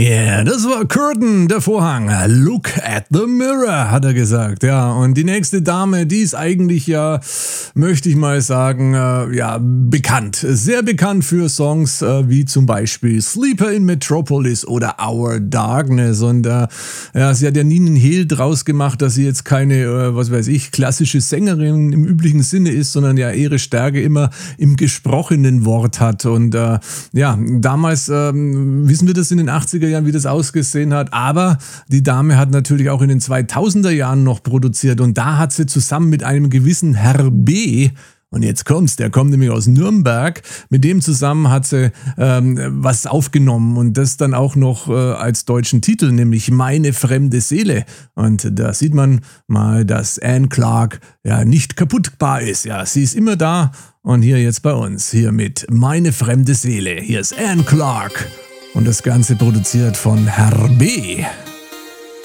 Yeah, das war Curtain, der Vorhang. Look at the mirror, hat er gesagt. Ja, und die nächste Dame, die ist eigentlich ja, möchte ich mal sagen, bekannt. Sehr bekannt für Songs wie zum Beispiel Sleeper in Metropolis oder Our Darkness. Und sie hat ja nie einen Hehl draus gemacht, dass sie jetzt keine, klassische Sängerin im üblichen Sinne ist, sondern ja ihre Stärke immer im gesprochenen Wort hat. Und damals wissen wir das in den 80er Jahren, wie das ausgesehen hat, aber die Dame hat natürlich auch in den 2000er Jahren noch produziert und da hat sie zusammen mit einem gewissen Herr B., und jetzt kommt's, der kommt nämlich aus Nürnberg, mit dem zusammen hat sie was aufgenommen und das dann auch noch als deutschen Titel, nämlich Meine fremde Seele. Und da sieht man mal, dass Anne Clark ja nicht kaputtbar ist. Ja, sie ist immer da und hier jetzt bei uns, hier mit Meine fremde Seele. Hier ist Anne Clark. Und das Ganze produziert von Herr B.